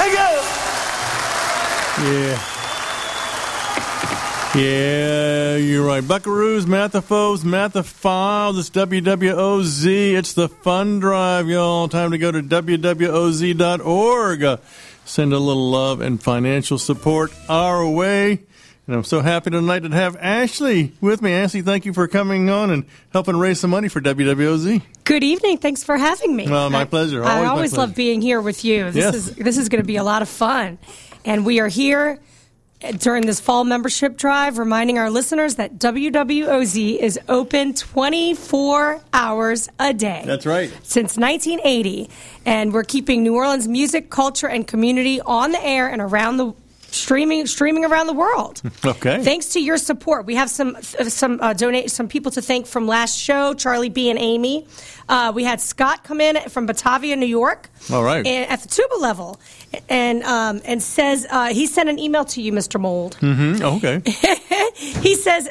Thank you. Yeah. Yeah, you're right. Buckaroos, Mathaphos, Mathaphiles, it's WWOZ. It's the fun drive, y'all. Time to go to WWOZ.org. Send a little love and financial support our way. And I'm so happy tonight to have Ashley with me. Ashley, thank you for coming on and helping raise some money for WWOZ. Good evening. Thanks for having me. Well, my pleasure. I always love being here with you. This is going to be a lot of fun. And we are here during this fall membership drive, reminding our listeners that WWOZ is open 24 hours a day. That's right. Since 1980. And we're keeping New Orleans music, culture, and community on the air and around the streaming around the world. Okay. Thanks to your support. We have some people to thank from last show, Charlie B. and Amy. We had Scott come in from Batavia, New York. All right. And at the tuba level, and says he sent an email to you, Mr. Mold. Mm-hmm. Okay. He says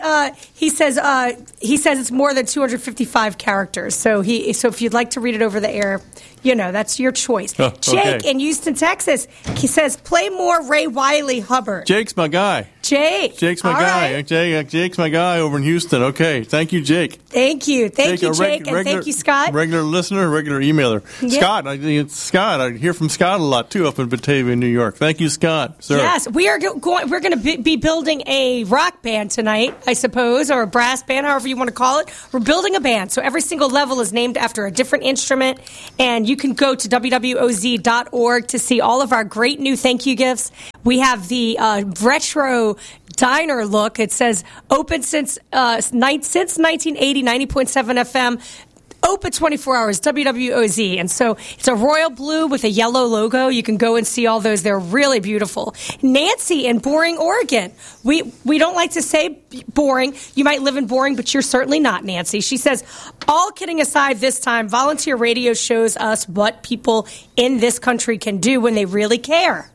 it's more than 255 characters. So if you'd like to read it over the air, that's your choice. Oh, okay. Jake in Houston, Texas, he says play more Ray Wiley Hubbard. Jake's my guy. Jake's my guy. Right. Jake's my guy over in Houston. Okay. Thank you, Jake. Thank you, Jake, and thank you, Scott. Regular listener, regular emailer. Yeah. Scott. I hear from Scott a lot too up in Batavia, New York. Thank you, Scott. Sir. Yes, we're going to be building a rock band tonight, I suppose, or a brass band, however you want to call it. We're building a band, so every single level is named after a different instrument, and you can go to WWOZ.org to see all of our great new thank you gifts. We have the retro diner look. It says open since 1980, 90.7 FM. Open 24 hours, WWOZ. And so it's a royal blue with a yellow logo. You can go and see all those. They're really beautiful. Nancy in Boring, Oregon. We don't like to say boring. You might live in Boring, but you're certainly not, Nancy. She says, all kidding aside this time, volunteer radio shows us what people in this country can do when they really care.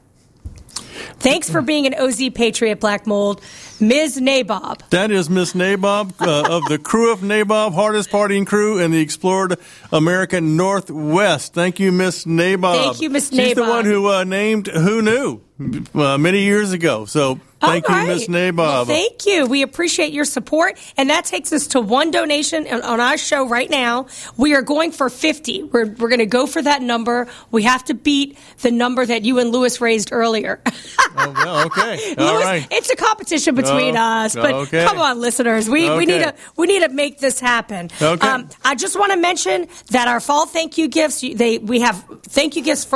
Thanks for being an OZ Patriot, Black Mold. Ms. Nabob. That is Miss Nabob of the crew of Nabob, hardest partying crew in the explored American Northwest. Thank you, Miss Nabob. Thank you, Miss Nabob. She's the one who named Who Knew many years ago. So thank you, Miss Nabob. Well, thank you. We appreciate your support. And that takes us to one donation on our show right now. We are going for 50. We're going to go for that number. We have to beat the number that you and Lewis raised earlier. Oh, well, okay. All Lewis, right. It's a competition between us. But come on, listeners. We need to make this happen. Okay. I just want to mention that our fall thank you gifts, we have thank you gifts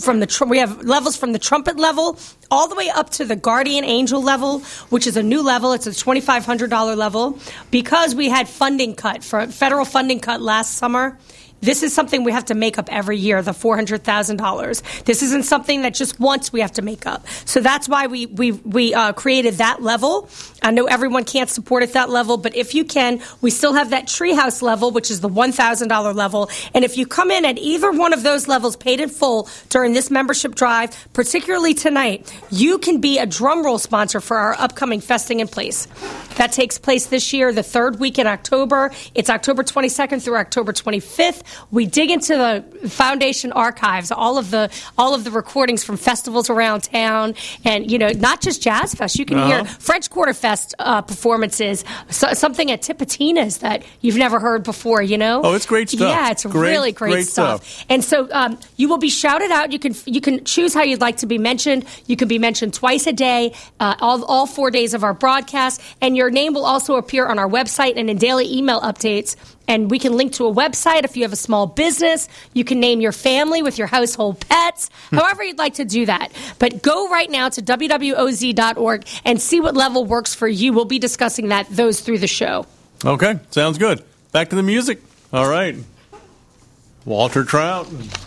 we have levels from the trumpet level all the way up to the guardian angel level, which is a new level. It's a $2,500 level. Because we had federal funding cut last summer, this is something we have to make up every year, the $400,000. This isn't something that just once we have to make up. So that's why we created that level. I know everyone can't support at that level, but if you can, we still have that treehouse level, which is the $1,000 level. And if you come in at either one of those levels paid in full during this membership drive, particularly tonight, you can be a drum roll sponsor for our upcoming Festing in Place. That takes place this year, the third week in October. It's October 22nd through October 25th. We dig into the foundation archives, all of the recordings from festivals around town, and not just Jazz Fest. You can hear French Quarter Fest performances, something at Tipitina's that you've never heard before. Oh, it's great stuff. Yeah, it's really great stuff. And so you will be shouted out. You can choose how you'd like to be mentioned. You can be mentioned twice a day, all 4 days of our broadcast, and your name will also appear on our website and in daily email updates. And we can link to a website if you have a small business. You can name your family with your household pets, however you'd like to do that. But go right now to WWOZ.org and see what level works for you. We'll be discussing those through the show. Okay, sounds good. Back to the music. All right. Walter Trout.